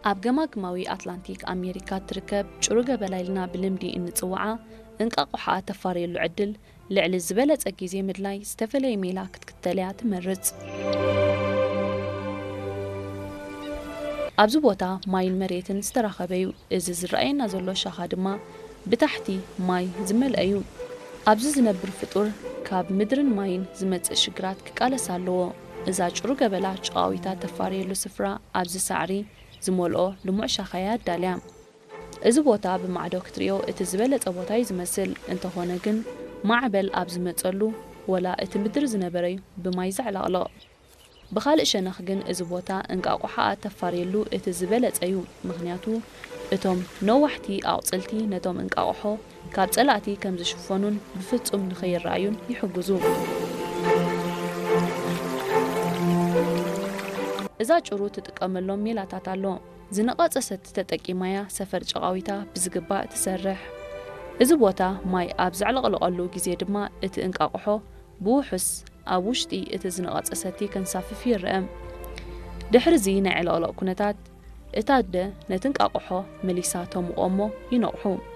ኣብ ገማግማዊ ኣትላንቲክ ኣሜሪካ ትርከብ ጭሩገ በላይልና ብልምዲ እንጽውዓ እንቃቆሓ ተፋርየሉ ዕድል ልዕሊ ዝበለጸ ግዜ ምድላይ ዝተፈለየ ሜላ ክትክተልያ ትመርጽ። ኣብዚ ቦታ ማይን መሬትን ዝተራኸበዩ እዚ ዝረኣየና ዘሎ ሻኻ ድማ ብታሕቲ ማይ ዝመልአ እዩ። ኣብዚ ዝነብር ፍጡር ካብ ምድርን ማይን ዝመጽእ ሽግራት ክቃለስ ኣለዎ። እዛ ጭሩገ በላ ጨዋዊታ ተፋርየሉ ስፍራ ኣብዚ ሳዕሪ ዝመልኦ ልሙዕ ሻኻያ ኣዳልያ። እዚ ቦታ ብማዕዶ ክትሪኦ እቲ ዝበለጸ ቦታ እዩ ዝመስል እንተኾነ ግን ማዕበል ኣብ ዝመጸሉ ወላ እቲ ምድሪ ዝነበረ ብማይ ዘዕለቕልቕ። ብኻልእ ሸነኽ ግን እዚ ቦታ እንቃቆሓ ተፋርየሉ እቲ ዝበለጸ እዩ። ምኽንያቱ እቶም ነዋሕቲ ኣቝጽልቲ ነቶም እንቃቆሖ ካብ ጸላእቲ ከም ዝሽፈኑን ብፍጹም ንኸይረኣዩን ይሕግዙ። እዛ ጭሩ ትጥቀመሎም ሜላታት ኣሎ። ዝነቐጸ ሰቲ ተጠቂማያ ሰፈር ጨቓዊታ ብዝግባእ ትሰርሕ። እዚ ቦታ ማይ ኣብ ዘዕለቕልቐሉ ግዜ ድማ እቲ እንቃቆሖ ብውሑስ ኣብ ውሽጢ እቲ ዝነቐጸ ሰቲ ከንሳፍፍ ይርአ። ድሕሪዚ ናይ ዕለቕለቕ ኩነታት እታ ኣደ ነቲ እንቃቆሖ መሊሳ ተምቖሞ ይነቕሑ።